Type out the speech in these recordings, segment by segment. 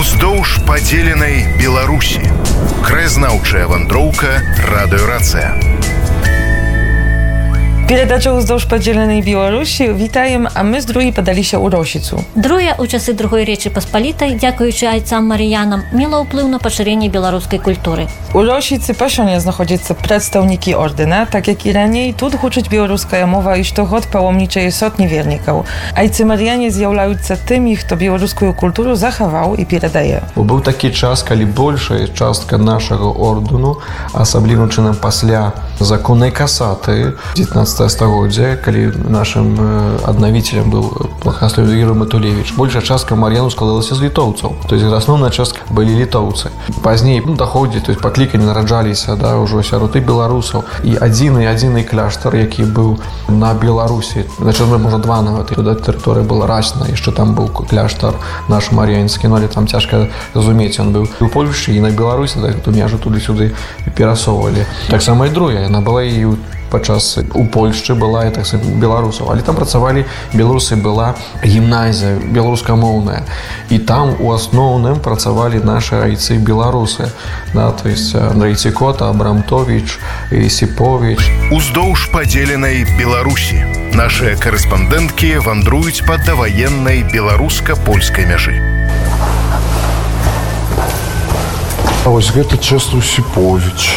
Уздоўж падзеленай Беларусі. Краязнаўчая вандроўка радыёрацыя. Передача «Уздовж поділеної Білорусі». Вітаємо, а ми з другі подалися у Росіцу. Друге, у часи Другої Речі Посполітої, дякуючи айцам Маріянам, міло вплив на поширення білоруської культури. У Росіці поширення знаходяться представники ордена, так як і раніше тут гучить білоруська мова і штогод паломничає сотні вірників. Айці Маріяні з'являються тими, хто білоруську культуру заховав і передає. Був такий час, коли більша частка нашого ордену, особливо чином після законної касати 19 стагоддзя, калі нашим аднавителем был плохословий Юрий Матулевич, большая частка мар'яну складалася з літоўцаў. То есть основная частка были літоўцы. Пазней доходе, то есть пакліканні нараджаліся, да, ўжо сярод і беларусаў. І адзіны кляштар, які быў на Беларусі, значит, можа два нават, туди тэрыторыя была расна, яшчэ там быў кляштар наш мар'янскі, но але там цяжка зразумець, ён быў у Польшчы і на Беларусі, да, то мяжу туды-сюды перасоўвалі. Таксама і другая, яна была і падчас у Польшчы была і так беларусаў, але там працавалі беларусы, была гімназія беларускамоўная, і там у асноўным працавалі нашы айцы беларусы, да, то есть Андрей Цікота, Абрамтович, Ісіпович. Уздоўж падзеленай Беларусі. Нашыя карэспандэнткі вандруюць па даваеннай беларуска-польскай мяжы. А вось гэта Чэслаў Сіповіч.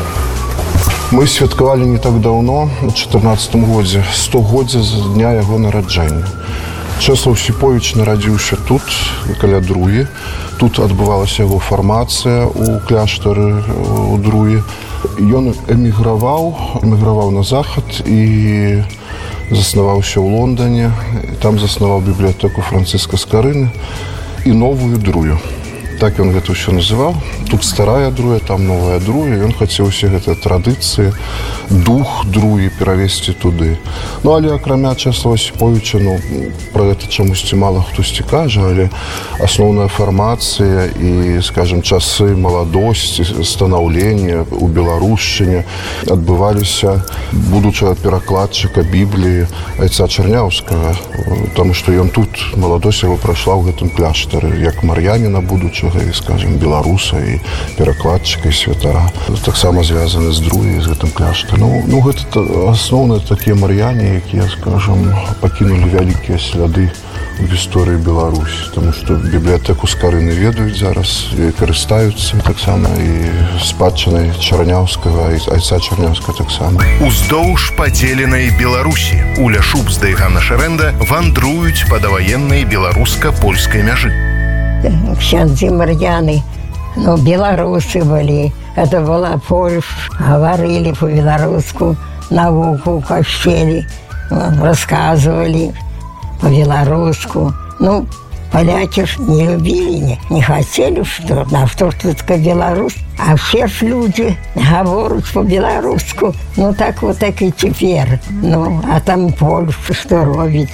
Мы святкавалі не так даўно, у 14-м годзе, 100-годдзя з дня яго нараджэння. Чэслаў Сіповіч нарадзіўся тут, каля Друі. Тут адбывалася яго фармацыя ў кляштары у Друі. Ён эміграваў на захад і заснаваўся ў Лондане. Там заснаваў бібліятэку Францыска Скарыны і новую Друю. Так ён гэта ўсё называў. Тут старая Друя, там новая Друя. Ён хацеў усе гэтыя традыцыі, дух Друі перавесці туды. Ну, але акрамя Чэслава Сіповіча, пра гэта чамусьці мала хтосьці кажа, але асноўная фармацыя і, скажем, часы маладосці, станаўлення ў беларушчыне адбываліся будучага перакладчыка Бібліі айца Чарняўскага, таму што ён тут, маладосць яго прайшла ў гэтым кляштары, як мар'яніна будучага, і, скажем, беларуса і перакладчыка і святара. Таксама звязаны з Друі, з гэтым кляштарам. Ну, гэта асноўныя такія мар'яне, якія, скажем, пакінулі вялікія сляды в гісторыі Беларусі, таму што бібліятэку Скарыны ведаюць зараз, і карыстаюцца таксама і спадчынай Чарняўскага, айца Чарняўскага таксама. Уздоўж падзеленай Беларусі. Уля Шубзда і Ганна Шарэнда вандруюць па даваеннай беларуска-польскай мяжы. Ксяндзы мар'яны, беларусы былі. Это была Польша, говорили по-беларуску, науку в кашчелі, рассказывали по-беларуску. Поляки ж не любили, не хотели, что только белорус. А все ж люди говорят по-беларуску. Так вот так и теперь. А там Польша что робить?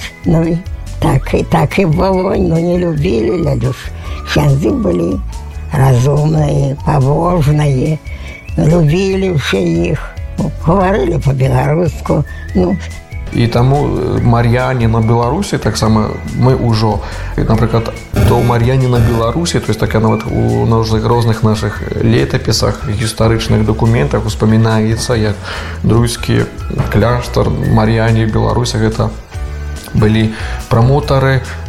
Так и было, но не любили люди. Ксяндзы были разумные, побожные, любили все их, говорили по-беларуску. І таму мар'яне на Беларусі, таксама мы ўжо, напрыклад, до мар'яне на Беларусі, то есть так нават у розных наших летапісах, гістарычных документах успамінаецца, як друйскі кляштар, мар'яне в Беларусі, гэта былі прамотары